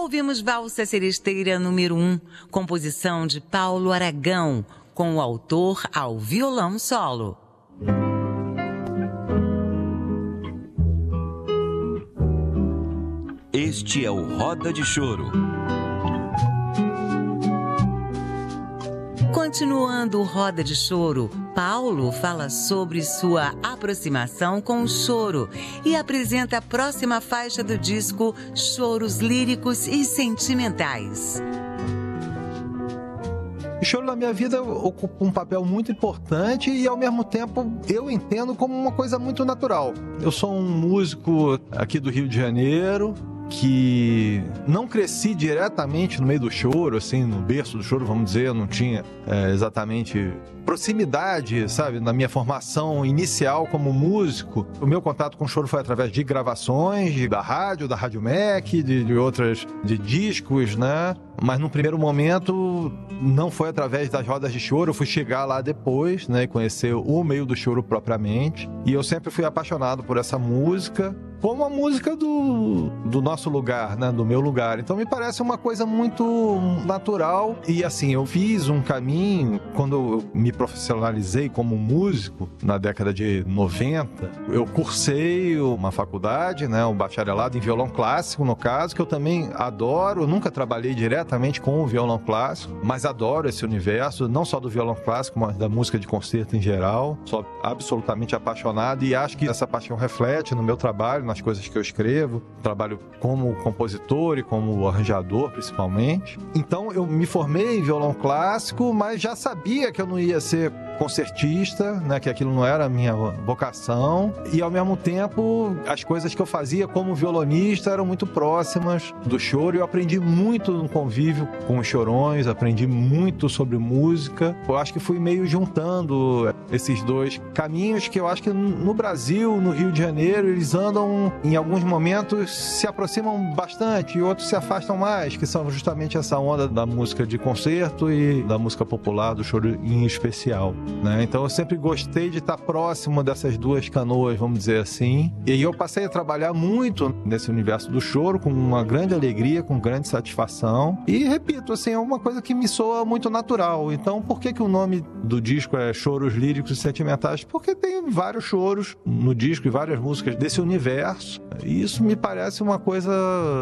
Ouvimos Valsa Seresteira número 1, composição de Paulo Aragão, com o autor ao violão solo. Este é o Roda de Choro. Continuando o Roda de Choro, Paulo fala sobre sua aproximação com o choro e apresenta a próxima faixa do disco Choros Líricos e Sentimentais. O choro na minha vida ocupa um papel muito importante e, ao mesmo tempo, eu entendo como uma coisa muito natural. Eu sou um músico aqui do Rio de Janeiro, que não cresci diretamente no meio do choro, assim, no berço do choro, vamos dizer, eu não tinha exatamente proximidade, sabe, na minha formação inicial como músico. O meu contato com o choro foi através de gravações, da Rádio MEC, de outras, de discos, né? Mas no primeiro momento não foi através das rodas de choro, eu fui chegar lá depois, né, e conhecer o meio do choro propriamente. E eu sempre fui apaixonado por essa música, como a música do nosso lugar, né, do meu lugar. Então me parece uma coisa muito natural. E assim, eu fiz um caminho, quando eu me profissionalizei como músico, na década de 90, eu cursei uma faculdade, né, um bacharelado em violão clássico, no caso, que eu também adoro. Eu nunca trabalhei diretamente com o violão clássico, mas adoro esse universo, não só do violão clássico, mas da música de concerto em geral. Sou absolutamente apaixonado e acho que essa paixão reflete no meu trabalho, nas coisas que eu escrevo. Trabalho como compositor e como arranjador, principalmente. Então, eu me formei em violão clássico, mas já sabia que eu não ia ser concertista, né, que aquilo não era a minha vocação, e ao mesmo tempo as coisas que eu fazia como violonista eram muito próximas do choro. Eu aprendi muito no convívio com os chorões, aprendi muito sobre música. Eu acho que fui meio juntando esses dois caminhos que eu acho que no Brasil, no Rio de Janeiro, eles andam, em alguns momentos se aproximam bastante e outros se afastam mais, que são justamente essa onda da música de concerto e da música popular, do choro em especial, né? Então eu sempre gostei de estar próximo dessas duas canoas, vamos dizer assim. E eu passei a trabalhar muito nesse universo do choro com uma grande alegria, com grande satisfação. E repito, assim, é uma coisa que me soa muito natural. Então por que o nome do disco é Choros Líricos e Sentimentais? Porque tem vários choros no disco e várias músicas desse universo. E isso me parece uma coisa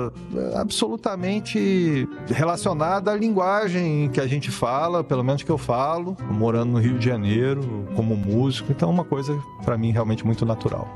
absolutamente relacionada à linguagem que a gente fala, pelo menos que eu falo, morando no Rio de Janeiro, como músico. Então é uma coisa, para mim, realmente muito natural.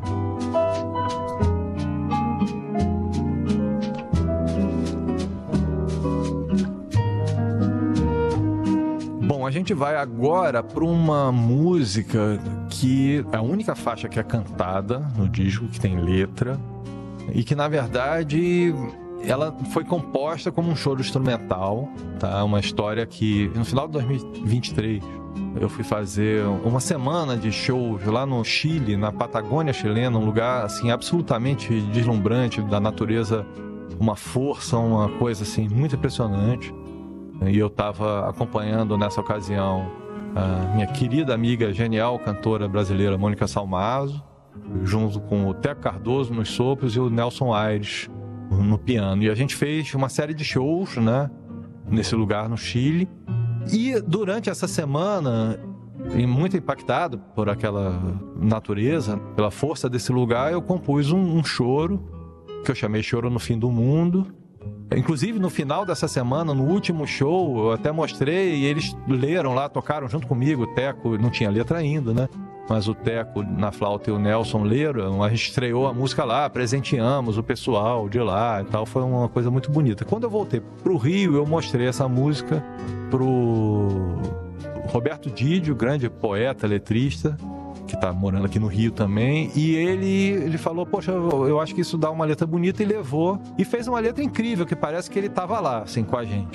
Bom, a gente vai agora para uma música que é a única faixa que é cantada no disco, que tem letra, e que, na verdade, ela foi composta como um choro instrumental, tá? Uma história que, no final de 2023, eu fui fazer uma semana de shows lá no Chile, na Patagônia chilena, um lugar, assim, absolutamente deslumbrante, da natureza, uma força, uma coisa, assim, muito impressionante. E eu estava acompanhando, nessa ocasião, a minha querida amiga, genial cantora brasileira, Mônica Salmazo, junto com o Teco Cardoso nos sopros e o Nelson Aires no piano. E a gente fez uma série de shows, né, nesse lugar no Chile. E durante essa semana, e muito impactado por aquela natureza, pela força desse lugar, eu compus um choro, que eu chamei Choro no Fim do Mundo. Inclusive, no final dessa semana, no último show, eu até mostrei e eles leram lá, tocaram junto comigo. O Teco não tinha letra ainda, né? Mas o Teco na flauta e o Nelson leram. A gente estreou a música lá, presenteamos o pessoal de lá e tal. Foi uma coisa muito bonita. Quando eu voltei pro Rio, eu mostrei essa música pro Roberto Didio, grande poeta, letrista, que está morando aqui no Rio também, e ele falou, poxa, eu acho que isso dá uma letra bonita, e levou, e fez uma letra incrível, que parece que ele estava lá, assim, com a gente.